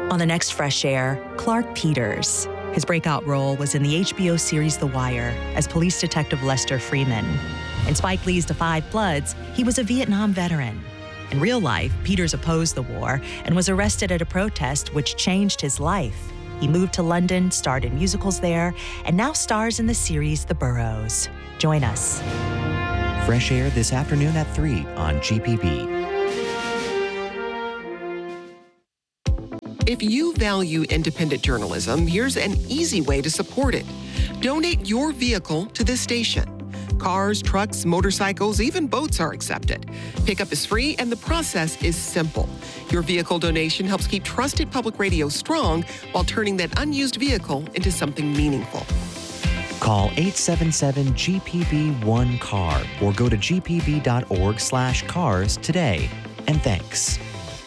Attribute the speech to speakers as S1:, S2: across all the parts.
S1: On the next Fresh Air, Clark Peters. His breakout role was in the HBO series The Wire as police detective Lester Freeman. In Spike Lee's Da 5 Bloods, he was a Vietnam veteran. In real life, Peters opposed the war and was arrested at a protest which changed his life. He moved to London, starred in musicals there, and now stars in the series The Burrows. Join us.
S2: Fresh Air this afternoon at 3 on GPB.
S3: If you value independent journalism, here's an easy way to support it. Donate your vehicle to this station. Cars, trucks, motorcycles, even boats are accepted. Pickup is free and the process is simple. Your vehicle donation helps keep trusted public radio strong while turning that unused vehicle into something meaningful.
S2: Call 877-GPB-1-CAR or go to gpb.org/cars today. And thanks.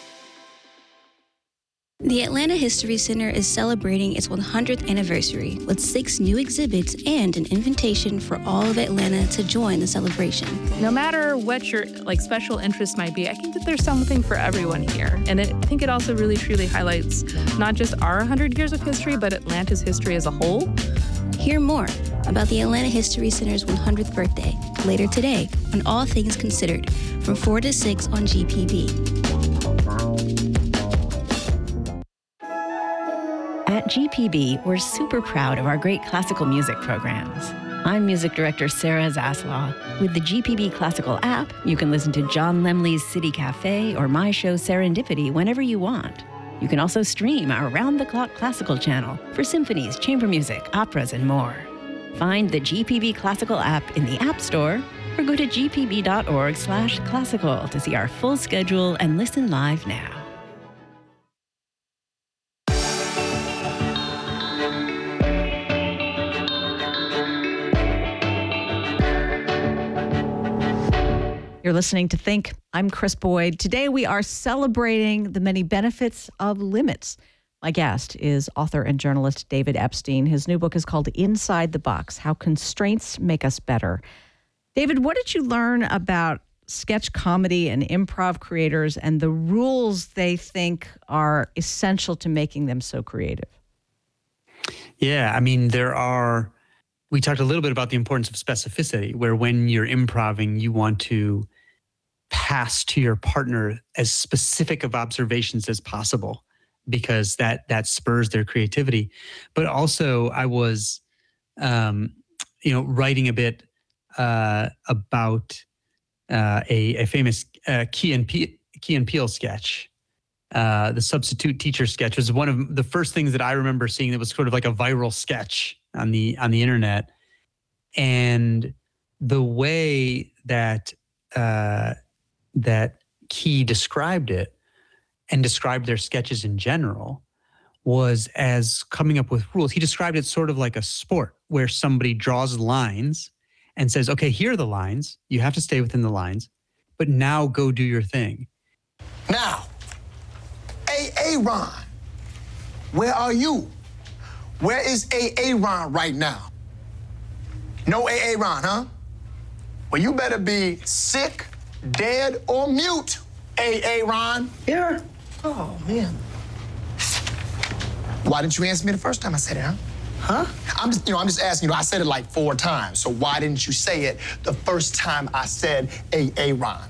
S4: The Atlanta History Center is celebrating its 100th anniversary with 6 new exhibits and an invitation for all of Atlanta to join the celebration.
S5: No matter what your special interest might be, I think that there's something for everyone here. And I think it also really truly highlights not just our 100 years of history, but Atlanta's history as a whole.
S4: Hear more about the Atlanta History Center's 100th birthday later today on All Things Considered from 4 to 6 on GPB.
S6: At GPB, we're super proud of our great classical music programs. I'm music director Sarah Zaslaw. With the GPB Classical app, you can listen to John Lemley's City Cafe or my show Serendipity whenever you want. You can also stream our round-the-clock classical channel for symphonies, chamber music, operas, and more. Find the GPB Classical app in the App Store or go to gpb.org/classical to see our full schedule and listen live now.
S7: You're listening to Think. I'm Chris Boyd. Today we are celebrating the many benefits of limits. My guest is author and journalist David Epstein. His new book is called Inside the Box: How Constraints Make Us Better. David, what did you learn about sketch comedy and improv creators and the rules they think are essential to making them so creative?
S8: Yeah, I mean, we talked a little bit about the importance of specificity, where when you're improving, you want to pass to your partner as specific of observations as possible, because that spurs their creativity. But also, I was, writing a bit about a famous Key and Peele sketch. The substitute teacher sketch was one of the first things that I remember seeing that was sort of like a viral sketch on the internet. And the way that Key described it and described their sketches in general was as coming up with rules. He described it sort of like a sport where somebody draws lines and says, okay, here are the lines. You have to stay within the lines, but now go do your thing.
S9: Now, Aaron, where are you? Where is Aaron right now? No Aaron, huh? Well, you better be sick, dead, or mute, Aaron. Here? Oh, man. Why didn't you answer me the first time I said it, huh? Huh? I'm just asking you. I said it like 4 times, so why didn't you say it the first time I said Aaron?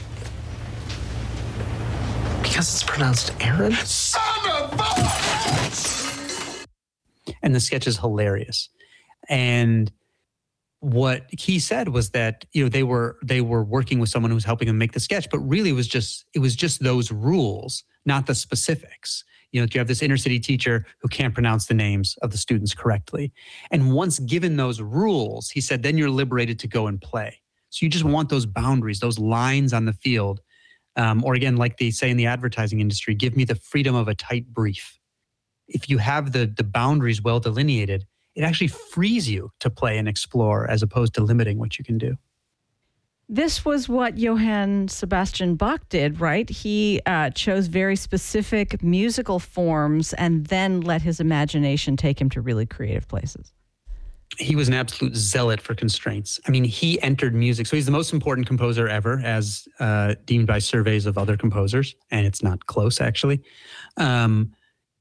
S10: Because it's pronounced Aaron?
S9: Son of a bitch!
S8: And the sketch is hilarious. And what he said was that, they were working with someone who was helping them make the sketch, but really it was just those rules, not the specifics. You have this inner city teacher who can't pronounce the names of the students correctly. And once given those rules, he said, then you're liberated to go and play. So you just want those boundaries, those lines on the field. Or again, like they say in the advertising industry, give me the freedom of a tight brief. If you have the boundaries well delineated, it actually frees you to play and explore as opposed to limiting what you can do.
S7: This was what Johann Sebastian Bach did, right? He chose very specific musical forms and then let his imagination take him to really creative places.
S8: He was an absolute zealot for constraints. I mean, he entered music. So he's the most important composer ever, as deemed by surveys of other composers. And it's not close, actually.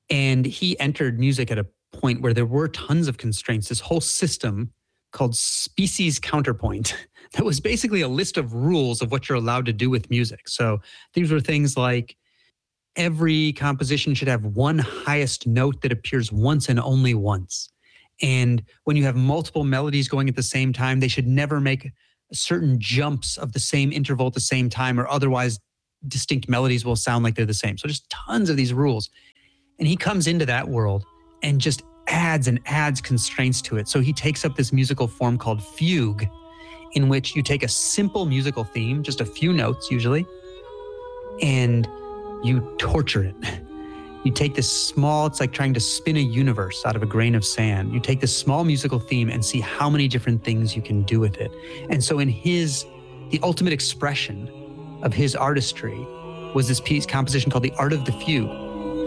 S8: And he entered music at a point where there were tons of constraints, this whole system called species counterpoint that was basically a list of rules of what you're allowed to do with music. So these were things like every composition should have one highest note that appears once and only once. And when you have multiple melodies going at the same time, they should never make certain jumps of the same interval at the same time, or otherwise distinct melodies will sound like they're the same. So just tons of these rules. And he comes into that world and just adds and adds constraints to it. So he takes up this musical form called fugue, in which you take a simple musical theme, just a few notes usually, and you torture it. You take this small, it's like trying to spin a universe out of a grain of sand. You take this small musical theme and see how many different things you can do with it. And so in the ultimate expression of his artistry was this composition called The Art of the Fugue,